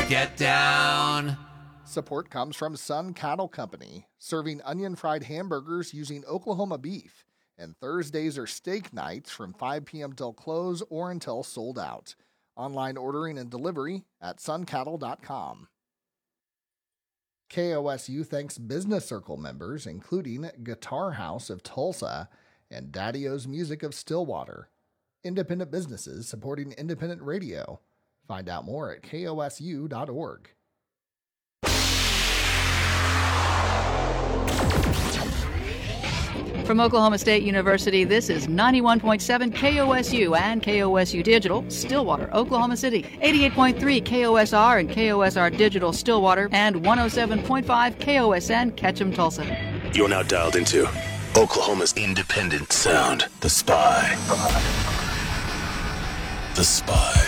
Get down. Support comes from Sun Cattle Company, serving onion-fried hamburgers using Oklahoma beef. And Thursdays are steak nights from 5 p.m. till close or until sold out. Online ordering and delivery at suncattle.com. KOSU thanks Business Circle members, including Guitar House of Tulsa and Daddy-O's Music of Stillwater. Independent businesses supporting independent radio. Find out more at kosu.org. From Oklahoma State University, this is 91.7 KOSU and KOSU Digital, Stillwater, Oklahoma City, 88.3 KOSR and KOSR Digital, Stillwater, and 107.5 KOSN, Ketchum, Tulsa. You're now dialed into Oklahoma's independent sound, The Spy. The Spy.